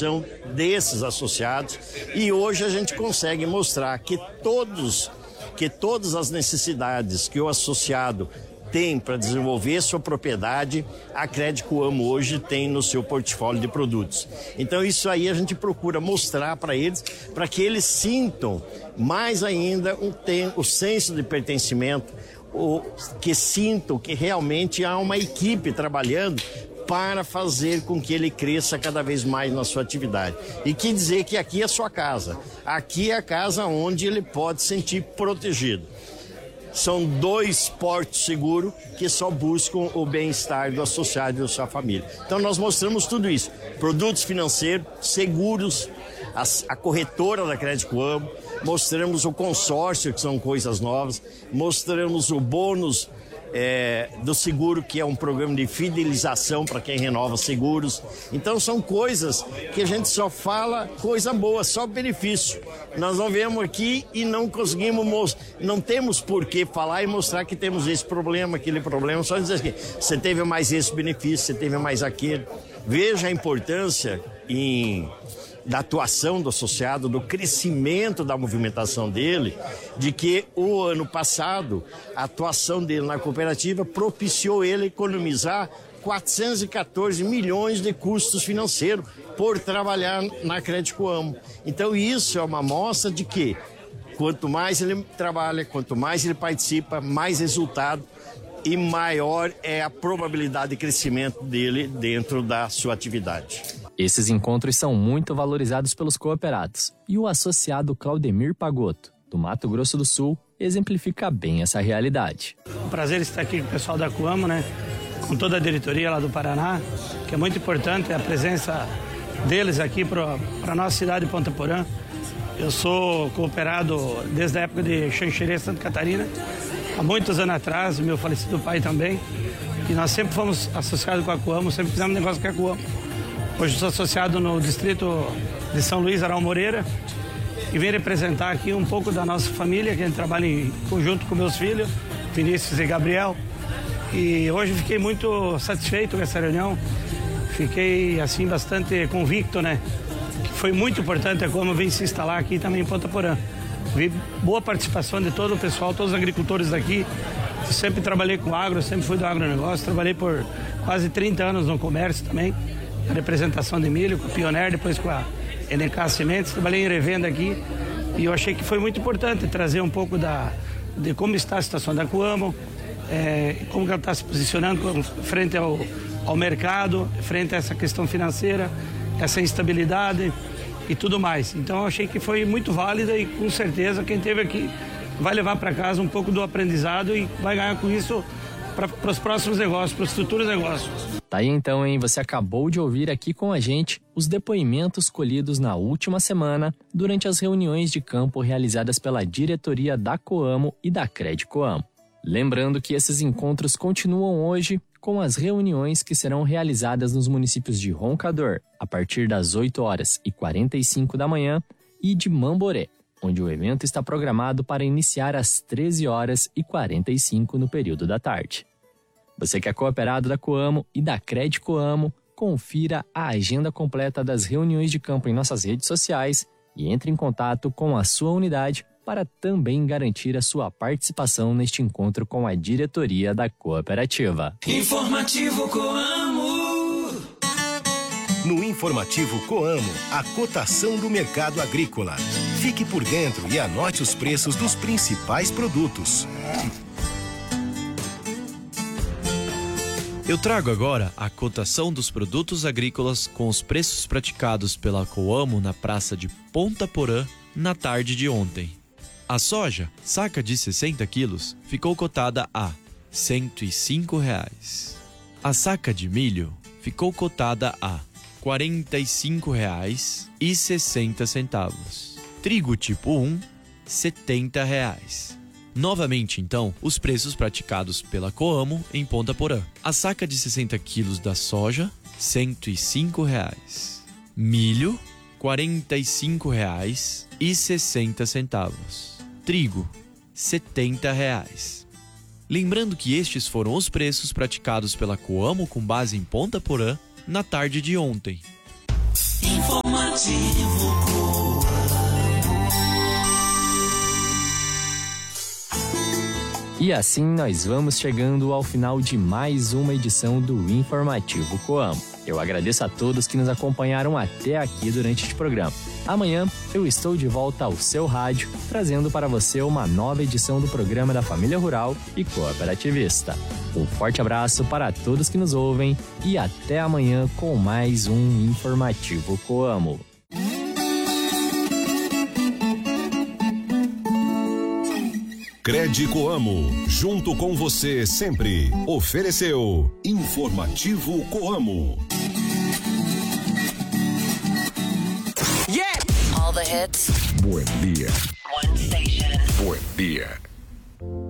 participação desses associados, e hoje a gente consegue mostrar que todas as necessidades que o associado tem para desenvolver sua propriedade, a Crédito Coamo hoje tem no seu portfólio de produtos. Então isso aí a gente procura mostrar para eles, para que eles sintam mais ainda o senso de pertencimento, que sintam que realmente há uma equipe trabalhando para fazer com que ele cresça cada vez mais na sua atividade. E que dizer que aqui é a sua casa. Aqui é a casa onde ele pode se sentir protegido. São 2 portos seguros que só buscam o bem-estar do associado e da sua família. Então nós mostramos tudo isso. Produtos financeiros, seguros, a corretora da Crédito Coamo, mostramos o consórcio, que são coisas novas, mostramos o bônus do seguro, que é um programa de fidelização para quem renova seguros. Então são coisas que a gente só fala coisa boa, só benefício. Nós não viemos aqui e não conseguimos, não temos por que falar e mostrar que temos esse problema, aquele problema, só dizer que você teve mais esse benefício, você teve mais aquele. Veja a importância da atuação do associado, do crescimento da movimentação dele, de que o ano passado a atuação dele na cooperativa propiciou ele economizar 414 milhões de custos financeiros por trabalhar na Crédito Coamo. Então isso é uma amostra de que quanto mais ele trabalha, quanto mais ele participa, mais resultado e maior é a probabilidade de crescimento dele dentro da sua atividade. Esses encontros são muito valorizados pelos cooperados e o associado Claudemir Pagotto, do Mato Grosso do Sul, exemplifica bem essa realidade. Um prazer estar aqui com o pessoal da Coamo, com toda a diretoria lá do Paraná, que é muito importante a presença deles aqui para a nossa cidade de Ponta Porã. Eu sou cooperado desde a época de Xanxerê, Santa Catarina, há muitos anos atrás, meu falecido pai também, e nós sempre fomos associados com a Coamo, sempre fizemos negócio com a Coamo. Hoje sou associado no distrito de São Luís, Aral Moreira, e venho representar aqui um pouco da nossa família, que a gente trabalha em conjunto com meus filhos, Vinícius e Gabriel. E hoje fiquei muito satisfeito com essa reunião, fiquei assim bastante convicto, que foi muito importante como vim se instalar aqui também em Ponta Porã. Vi boa participação de todo o pessoal, todos os agricultores daqui. Eu sempre trabalhei com agro, sempre fui do agronegócio, trabalhei por quase 30 anos no comércio também, a representação de milho, com a Pioneer, depois com a NK Sementes, trabalhei em revenda aqui e eu achei que foi muito importante trazer um pouco de como está a situação da Coamo, como ela está se posicionando frente ao mercado, frente a essa questão financeira, essa instabilidade e tudo mais. Então eu achei que foi muito válida e com certeza quem esteve aqui vai levar para casa um pouco do aprendizado e vai ganhar com isso para os próximos negócios, para os futuros negócios. Tá aí então, hein? Você acabou de ouvir aqui com a gente os depoimentos colhidos na última semana durante as reuniões de campo realizadas pela diretoria da Coamo e da Crédito Coamo. Lembrando que esses encontros continuam hoje com as reuniões que serão realizadas nos municípios de Roncador a partir das 8h45 da manhã e de Mamboré, onde o evento está programado para iniciar às 13h45 no período da tarde. Você que é cooperado da Coamo e da Crédito Coamo, confira a agenda completa das reuniões de campo em nossas redes sociais e entre em contato com a sua unidade para também garantir a sua participação neste encontro com a diretoria da cooperativa. Informativo Coamo. No Informativo Coamo, a cotação do mercado agrícola. Fique por dentro e anote os preços dos principais produtos. Eu trago agora a cotação dos produtos agrícolas com os preços praticados pela Coamo na praça de Ponta Porã na tarde de ontem. A soja, saca de 60 quilos, ficou cotada a R$ 105. A saca de milho ficou cotada a R$ 45,60. Trigo tipo 1, R$ 70. Novamente, então, os preços praticados pela Coamo em Ponta Porã. A saca de 60 quilos da soja, R$ 105. Milho, R$ 45,60. Trigo, R$ 70. Lembrando que estes foram os preços praticados pela Coamo com base em Ponta Porã na tarde de ontem. Informativo E assim nós vamos chegando ao final de mais uma edição do Informativo Coamo. Eu agradeço a todos que nos acompanharam até aqui durante este programa. Amanhã eu estou de volta ao seu rádio, trazendo para você uma nova edição do programa da Família Rural e Cooperativista. Um forte abraço para todos que nos ouvem e até amanhã com mais um Informativo Coamo. Cred Coamo, junto com você sempre. Ofereceu Informativo Coamo. Yeah! All the hits. Buen dia. One station. Buen dia.